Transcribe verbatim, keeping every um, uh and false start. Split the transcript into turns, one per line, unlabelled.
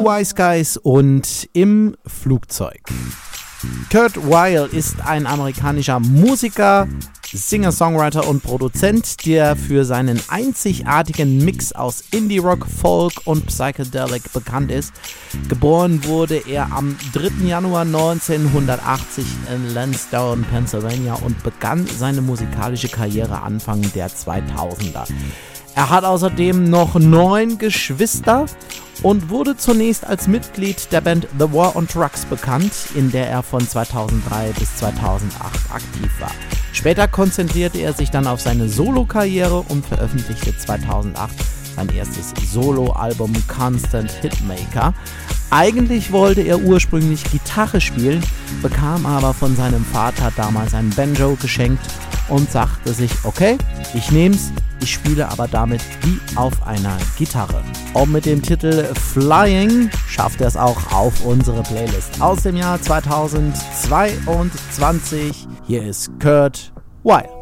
Wise Guys und Im Flugzeug. Kurt Weill ist ein amerikanischer Musiker, Singer-Songwriter und Produzent, der für seinen einzigartigen Mix aus Indie-Rock, Folk und Psychedelic bekannt ist. Geboren wurde er am dritten Januar neunzehnhundertachtzig in Lansdowne, Pennsylvania und begann seine musikalische Karriere Anfang der zweitausender. Er hat außerdem noch neun Geschwister und wurde zunächst als Mitglied der Band The War on Drugs bekannt, in der er von zweitausenddrei bis zweitausendacht aktiv war. Später konzentrierte er sich dann auf seine Solo-Karriere und veröffentlichte zweitausendacht sein erstes Solo-Album Constant Hitmaker. Eigentlich wollte er ursprünglich Gitarre spielen, bekam aber von seinem Vater damals ein Banjo geschenkt und sagte sich, okay, ich nehm's, ich spiele aber damit wie auf einer Gitarre. Und mit dem Titel Flying schafft er es auch auf unsere Playlist aus dem Jahr zweitausendzweiundzwanzig. Hier ist Kurt Weill.